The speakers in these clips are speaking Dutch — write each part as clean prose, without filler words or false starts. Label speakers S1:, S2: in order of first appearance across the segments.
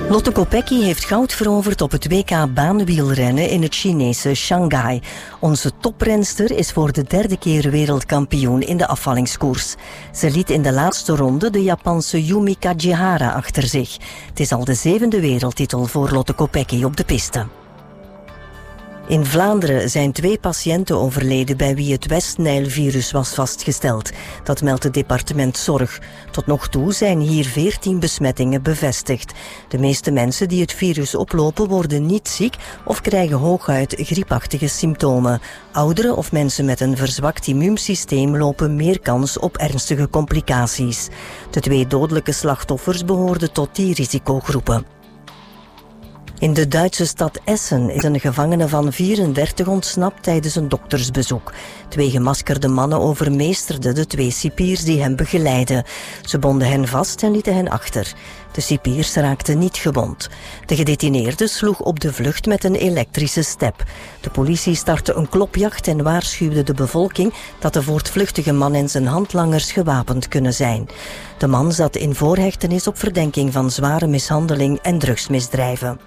S1: Lotte Kopecky heeft goud veroverd op het WK baanwielrennen in het Chinese Shanghai. Onze toprenster is voor de derde keer wereldkampioen in de afvallingskoers. Ze liet in de laatste ronde de Japanse Yumi Kajihara achter zich. Het is al de 7e wereldtitel voor Lotte Kopecky op de piste. In Vlaanderen zijn 2 patiënten overleden bij wie het West-Nijl-virus was vastgesteld. Dat meldt het departement Zorg. Tot nog toe zijn hier 14 besmettingen bevestigd. De meeste mensen die het virus oplopen worden niet ziek of krijgen hooguit griepachtige symptomen. Ouderen of mensen met een verzwakt immuunsysteem lopen meer kans op ernstige complicaties. De 2 dodelijke slachtoffers behoorden tot die risicogroepen. In de Duitse stad Essen is een gevangene van 34 ontsnapt tijdens een doktersbezoek. 2 gemaskerde mannen overmeesterden de 2 cipiers die hem begeleidden. Ze bonden hen vast en lieten hen achter. De cipiers raakten niet gewond. De gedetineerde sloeg op de vlucht met een elektrische step. De politie startte een klopjacht en waarschuwde de bevolking dat de voortvluchtige man en zijn handlangers gewapend kunnen zijn. De man zat in voorhechtenis op verdenking van zware mishandeling en drugsmisdrijven.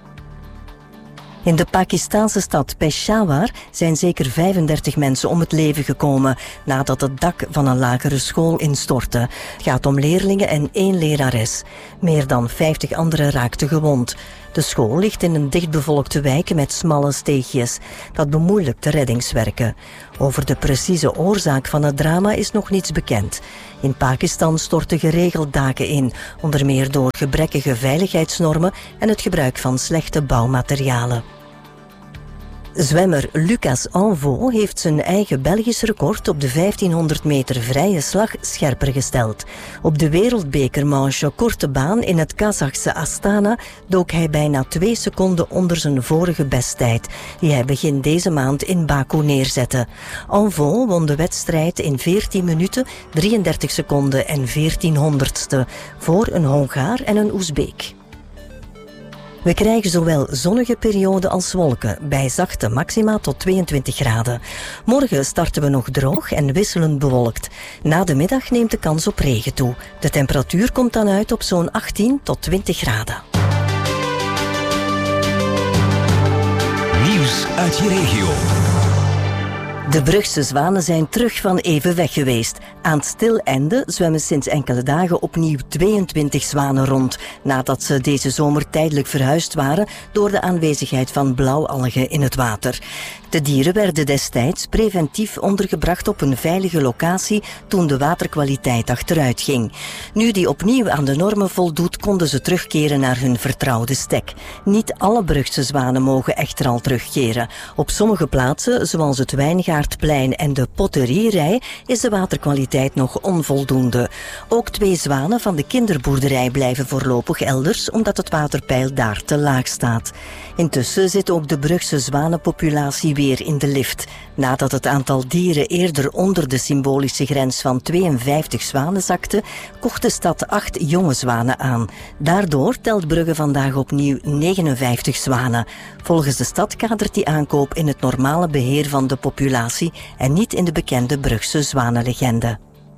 S1: In de Pakistaanse stad Peshawar zijn zeker 35 mensen om het leven gekomen nadat het dak van een lagere school instortte. Het gaat om leerlingen en 1 lerares. Meer dan 50 anderen raakten gewond. De school ligt in een dichtbevolkte wijk met smalle steegjes. Dat bemoeilijkt de reddingswerken. Over de precieze oorzaak van het drama is nog niets bekend. In Pakistan storten geregeld daken in, onder meer door gebrekkige veiligheidsnormen en het gebruik van slechte bouwmaterialen. Zwemmer Lucas Anvo heeft zijn eigen Belgisch record op de 1500 meter vrije slag scherper gesteld. Op de wereldbekermanche korte baan in het Kazachse Astana dook hij bijna 2 seconden onder zijn vorige besttijd, die hij begin deze maand in Baku neerzette. Anvo won de wedstrijd in 14 minuten, 33 seconden en 1400ste voor een Hongaar en een Oezbeek. We krijgen zowel zonnige perioden als wolken, bij zachte maxima tot 22 graden. Morgen starten we nog droog en wisselend bewolkt. Na de middag neemt de kans op regen toe. De temperatuur komt dan uit op zo'n 18 tot 20 graden.
S2: Nieuws uit je regio.
S1: De Brugse zwanen zijn terug van even weg geweest. Aan het Stilende zwemmen sinds enkele dagen opnieuw 22 zwanen rond, nadat ze deze zomer tijdelijk verhuisd waren door de aanwezigheid van blauwalgen in het water. De dieren werden destijds preventief ondergebracht op een veilige locatie toen de waterkwaliteit achteruit ging. Nu die opnieuw aan de normen voldoet, konden ze terugkeren naar hun vertrouwde stek. Niet alle Brugse zwanen mogen echter al terugkeren. Op sommige plaatsen, zoals het Wijngaardplein en de Potterierij, is de waterkwaliteit nog onvoldoende. Ook 2 zwanen van de kinderboerderij blijven voorlopig elders, omdat het waterpeil daar te laag staat. Intussen zit ook de Brugse zwanenpopulatie weer in de lift. Nadat het aantal dieren eerder onder de symbolische grens van 52 zwanen zakte, kocht de stad 8 jonge zwanen aan. Daardoor telt Brugge vandaag opnieuw 59 zwanen. Volgens de stad kadert die aankoop in het normale beheer van de populatie en niet in de bekende Brugse zwanenlegende.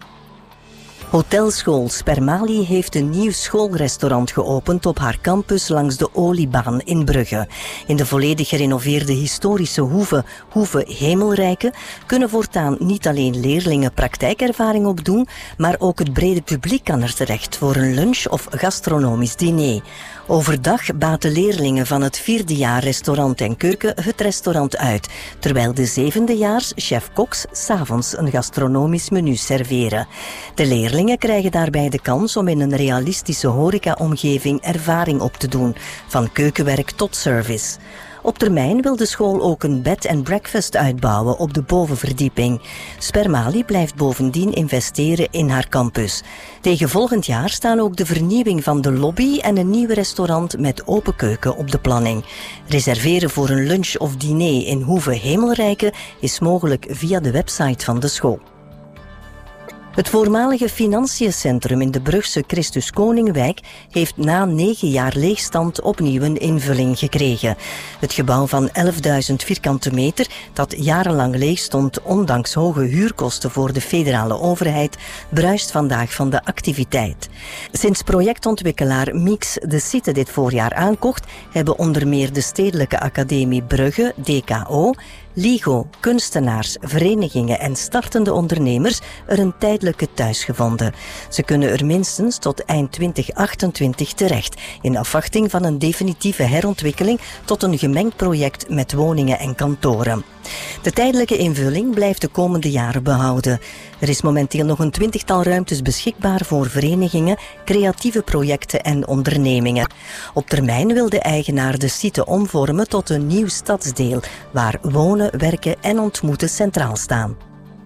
S1: Hotelschool Spermali heeft een nieuw schoolrestaurant geopend op haar campus langs de Oliebaan in Brugge. In de volledig gerenoveerde historische Hoeve Hemelrijke kunnen voortaan niet alleen leerlingen praktijkervaring opdoen, maar ook het brede publiek kan er terecht voor een lunch of gastronomisch diner. Overdag baten leerlingen van het 4e jaar restaurant en keuken het restaurant uit, terwijl de 7e jaars chef-koks 's avonds een gastronomisch menu serveren. De leerlingen krijgen daarbij de kans om in een realistische horeca-omgeving ervaring op te doen, van keukenwerk tot service. Op termijn wil de school ook een bed and breakfast uitbouwen op de bovenverdieping. Spermali blijft bovendien investeren in haar campus. Tegen volgend jaar staan ook de vernieuwing van de lobby en een nieuw restaurant met open keuken op de planning. Reserveren voor een lunch of diner in Hoeve Hemelrijke is mogelijk via de website van de school. Het voormalige financiencentrum in de Brugse Christus Koningwijk heeft na 9 jaar leegstand opnieuw een invulling gekregen. Het gebouw van 11.000 vierkante meter, dat jarenlang leeg stond ondanks hoge huurkosten voor de federale overheid, bruist vandaag van de activiteit. Sinds projectontwikkelaar Mix de site dit voorjaar aankocht, hebben onder meer de Stedelijke Academie Brugge, DKO, LIGO, kunstenaars, verenigingen en startende ondernemers er een tijdelijke thuis gevonden. Ze kunnen er minstens tot eind 2028 terecht, in afwachting van een definitieve herontwikkeling tot een gemengd project met woningen en kantoren. De tijdelijke invulling blijft de komende jaren behouden. Er is momenteel nog een 20-tal ruimtes beschikbaar voor verenigingen, creatieve projecten en ondernemingen. Op termijn wil de eigenaar de site omvormen tot een nieuw stadsdeel, waar wonen, werken en ontmoeten centraal staan.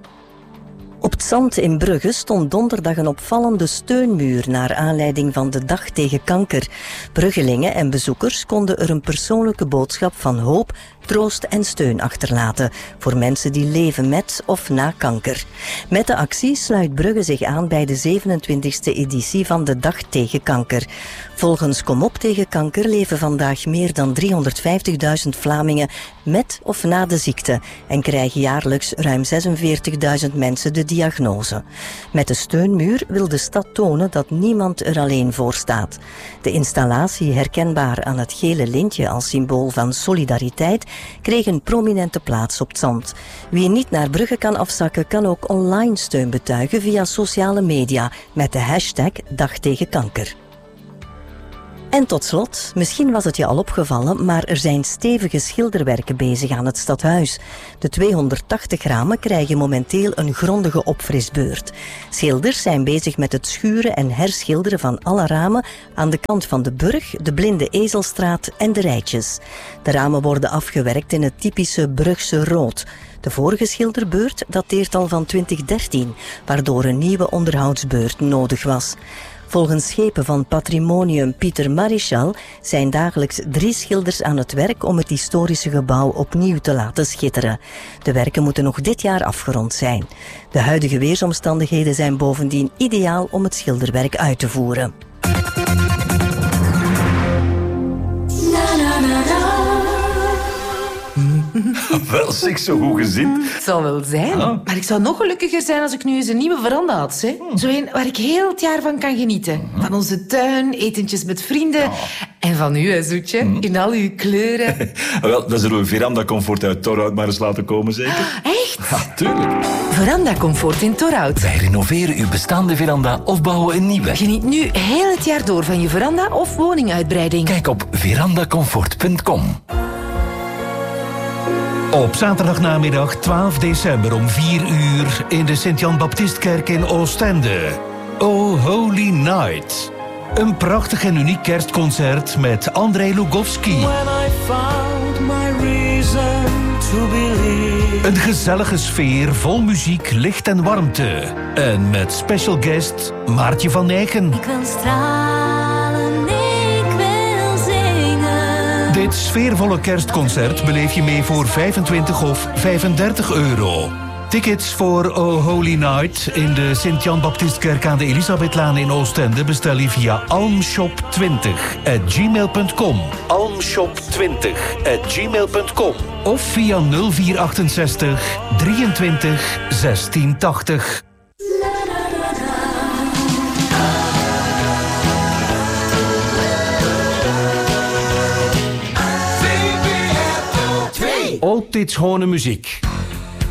S1: Op het Zand in Brugge stond donderdag een opvallende steunmuur naar aanleiding van de Dag tegen Kanker. Bruggelingen en bezoekers konden er een persoonlijke boodschap van hoop, troost en steun achterlaten voor mensen die leven met of na kanker. Met de actie sluit Brugge zich aan bij de 27e editie van de Dag tegen Kanker. Volgens Kom op tegen kanker leven vandaag meer dan 350.000 Vlamingen met of na de ziekte en krijgen jaarlijks ruim 46.000 mensen de diagnose. Met de steunmuur wil de stad tonen dat niemand er alleen voor staat. De installatie, herkenbaar aan het gele lintje als symbool van solidariteit, kreeg een prominente plaats op het Zand. Wie niet naar Brugge kan afzakken, kan ook online steun betuigen via sociale media met de hashtag Dag tegen Kanker. En tot slot, misschien was het je al opgevallen, maar er zijn stevige schilderwerken bezig aan het stadhuis. De 280 ramen krijgen momenteel een grondige opfrisbeurt. Schilders zijn bezig met het schuren en herschilderen van alle ramen aan de kant van de Burg, de Blinde Ezelstraat en de Rijtjes. De ramen worden afgewerkt in het typische Brugse rood. De vorige schilderbeurt dateert al van 2013, waardoor een nieuwe onderhoudsbeurt nodig was. Volgens schepen van Patrimonium Pieter Marichal zijn dagelijks 3 schilders aan het werk om het historische gebouw opnieuw te laten schitteren. De werken moeten nog dit jaar afgerond zijn. De huidige weersomstandigheden zijn bovendien ideaal om het schilderwerk uit te voeren.
S2: Wel, zeg, zo goed gezind.
S3: Het zal wel zijn.
S2: Ah.
S3: Maar ik zou nog gelukkiger zijn als ik nu eens een nieuwe veranda had. Hè? Zo een waar ik heel het jaar van kan genieten. Van onze tuin, etentjes met vrienden. En van u, hè, zoetje. In al uw kleuren.
S2: Wel, dan zullen we Veranda Comfort uit Torhout maar eens laten komen, zeker?
S3: Echt?
S2: Ja, tuurlijk.
S3: Veranda Comfort in Torhout.
S4: Wij renoveren uw bestaande veranda of bouwen een nieuwe.
S3: Geniet nu heel het jaar door van je veranda of woninguitbreiding.
S4: Kijk op verandacomfort.com.
S5: Op zaterdag namiddag 12 december om 4 uur in de Sint-Jan Baptistkerk in Oostende. Oh Holy Night. Een prachtig en uniek kerstconcert met Andrei Lugovski. Een gezellige sfeer vol muziek, licht en warmte. En met special guest Maartje van Nijken.
S6: Ik wil stralen, ik wil zingen.
S5: Dit sfeervolle kerstconcert beleef je mee voor 25 of 35 euro. Tickets voor Oh Holy Night in de Sint-Jan Baptistkerk aan de Elisabethlaan in Oostende bestel je via almshop20@gmail.com. almshop20@gmail.com of via 0468 23 1680. Altijd schone muziek.